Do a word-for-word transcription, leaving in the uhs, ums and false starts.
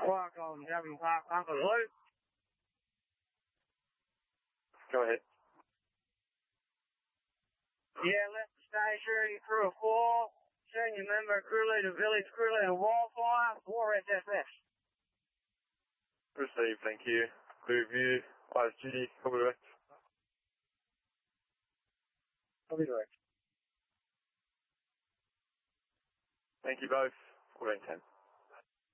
Welcome, Devon Park, Uncle Luke. Go ahead. Yeah, left the station, crew of four, senior member, crew leader, village crew leader, wildfire, four S S S. Received, thank you. Clear view, eyes duty, copy direct. Copy direct. Thank you both. fourteen ten.